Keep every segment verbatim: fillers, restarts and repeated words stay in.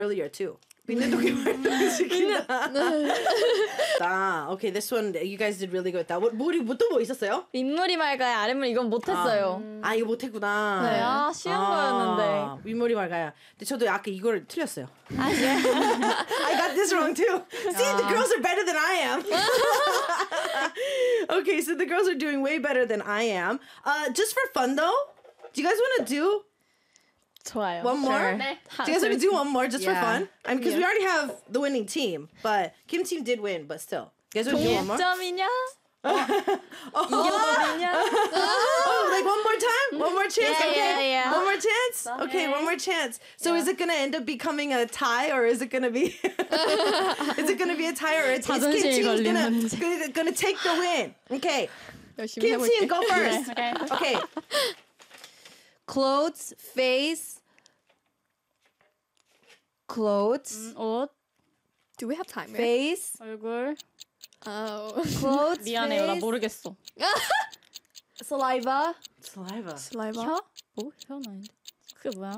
earlier too. 비는독이 발동시킨다. 아, okay, this one you guys did really good. 뭐 우리 또 뭐 있었어요? 윗물이 맑아야 아랫물 이건 못했어요. 아, 아 이거 못했구나. 네, 아 쉬운 아, 거였는데. 윗물이 맑아야. 근데 저도 아까 이걸 틀렸어요. 아, 예. I got this wrong too. See, the girls are better than I am. Okay, so the girls are doing way better than I am. Uh, just for fun though, do you guys want to do 좋아요. one more? Sure. Do you guys want to do one more just Yeah. for fun? I mean, because we Yeah. already have the winning team, but Kim team did win, but still. You guys want to do one more? 동점이냐? Oh, 이겨버리냐? oh, like one more time? One more chance? Yeah, okay. yeah, yeah. One more chance? Okay, one more chance. So is it going to end up becoming a tie or is it going to be is it going to be a tie or is Kim 자존심이 team's 걸린 going 문제. to going to take the win? Okay. 열심히 Kim team, go first. Okay. Okay. Clothes, face, clothes, 옷, Do we have time? Face, 얼굴. oh. clothes, 미안해요, 나 face, 모르겠어. saliva, Saliva. saliva. 혀? 뭐? 혀는 아닌데. 그게 뭐야?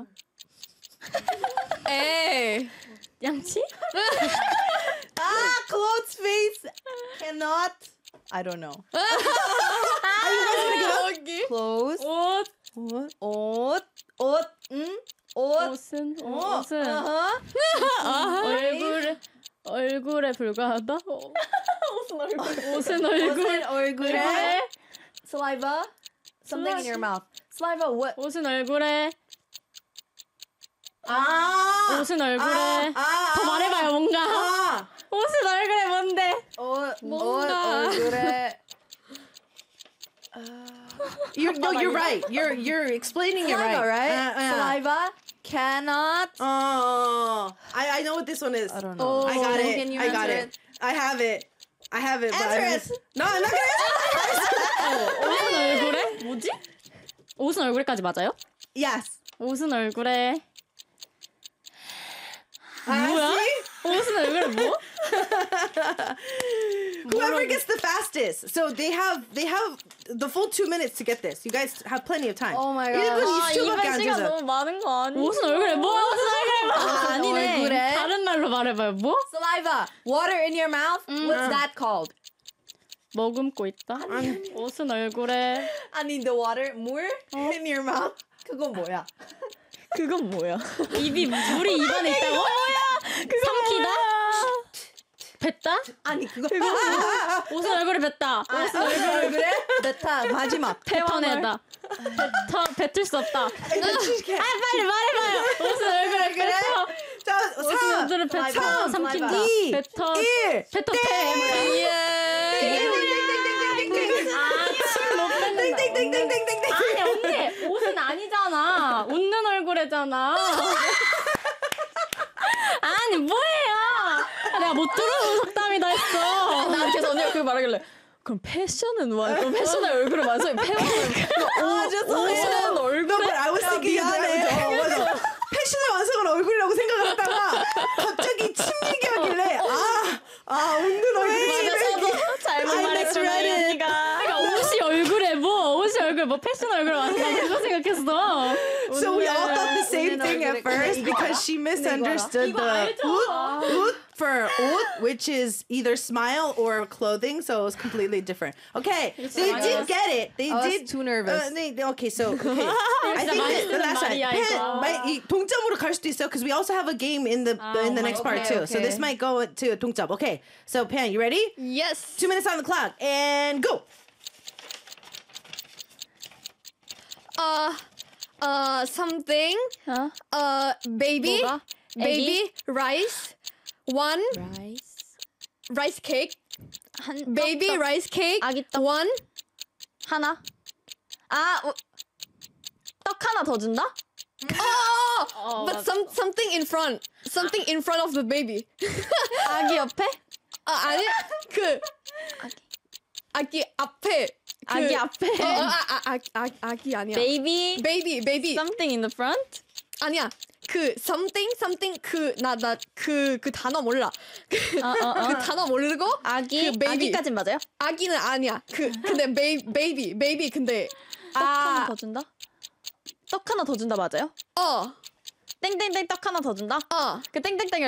Hey. 양치? Ah, clothes, face, cannot. I don't know. Are you guys going to get up? Clothes, 옷. What? 옷, 옷, 응, 옷. 옷은? 어, 옷은? uh-huh. 얼굴에, 얼굴에 불과하다? 어. 옷은 얼굴. 옷은 얼굴. 옷은 얼굴에. 얼굴에. Saliva, something in your mouth. Saliva, what? 옷은 얼굴에. 아. 옷은 얼굴에. 아, 아, 더 말해봐요, 뭔가. 아. 옷은 얼굴에 뭔데? 옷, 옷, 뭔가. 얼굴에. You're, no, you're right. You're you're explaining it right. Saliva, right? Uh, uh. Saliva, cannot. Oh, I I know what this one is. I don't know. I got it. Can you I got answer it. I have it. I have it. but Answer I'm it. just- No, I'm not gonna. 옷은 얼굴에? 뭐지? 옷은 얼굴에까지 맞아요? Yes. 옷은 얼굴에. I 뭐야? see. 옷은 얼굴에 뭐? Whoever gets the fastest. So they have they have the full two minutes to get this. You guys have plenty of time. Oh my God. 일분 아, 이십 초밖에 이번 안 시간 돼서. 너무 많은 거 아니야? 옷은 얼굴에 뭐? 옷은 얼굴에 뭐? 옷은 아니네. 얼굴에. 다른 말로 말해봐요. 뭐? Saliva, water in your mouth. What's that called? 머금고 있다? 옷은 얼굴에. I need the water. 물 in your mouth. 그건 뭐야? 그건 뭐야? 입이 물이 입안에 있다고? 뭐야? 삼키다? 뱉다? 아니 그거. 옷은 얼굴에 뱉다. 옷은 얼굴 얼굴에 베타 마지막. 태워내다. 뱉어 뱉을 수 없다. 아 빨리 말해봐요. 옷은 얼굴에 그래? 뱉어. 자, 옷은 삼, 얼굴에 뱉어. 삼, 삼킨다. 이, 뱉어. 일. 뱉어 태. 예. 아침못 뱉는다. 땡땡땡땡땡땡땡. 아니 언니 옷은 아니잖아. 웃는 얼굴이잖아. 아니 뭐예요? 내가 못 들어서 속담이다 했어. 나한테서 언니가 그렇게 말하길래 그럼 패션은 뭐야? 그럼 패션의 얼굴을 완성히 패션은 옷은 얼굴. No, but I was thinking 미안해. 어, 맞아. 패션의 완성은 얼굴이라고 생각을 했다가 갑자기 침 얘기하길래 아, 아 웃는 얼굴이 맞아, 잘못 I 말했구나 misread it. 언니가. 그러니까 옷이 얼굴에 뭐 옷이 얼굴 뭐 패션 얼굴 완성 그거 생각했어. So we all thought the same 웃는 thing at 얼굴에 first 이거 because 알아? she misunderstood 이거 the 알죠? ut, ut for ut, which is either smile or clothing, so it was completely different. Okay, they I did was- get it. They I was did. too nervous. Uh, they, they- okay, so okay. I think 많이 that the 쓰는 last time, 말이야, 이거. might, 이 동점으로 갈 수도 있어 because we also have a game in the Ah, in the oh next my part God. too. So Okay, this okay. might go to 동점. Okay, so Pan, you ready? Yes. Two minutes on the clock and go. Uh, uh, something. 어? Uh, baby. 뭐가? Baby rice. One 라이스 rice cake. 한 Baby 떡, 떡. rice cake. 아기 떡. One. 하나. 아, 어, 떡 하나 더 준다? Oh, 어, but 맞아. some something in front. Something in front of the baby. 아기 옆에? 아 아니 그 아기 앞에. 그, 아기 앞에. 어, 어, 아, 아, 아, 아, 아기 아니야. Baby baby, baby. something in the front? 아니야. 그 something something 그 나 나 그 그 단어 몰라. 그, 어, 어, 어. 그 단어 모르고 아기? 그 baby. 아기까진 맞아요? 아기는 아니야. 그 근데 베이 베이비 베이비 근데 떡 하나 아 더 준다? 떡 하나 더 준다 맞아요? 어 땡땡땡 떡 하나 더 준다. 어. 그 땡땡땡